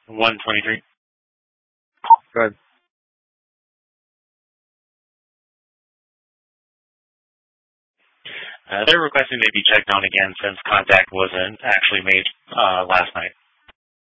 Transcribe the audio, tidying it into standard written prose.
123. Go ahead. They're requesting they be checked on again since contact wasn't actually made last night.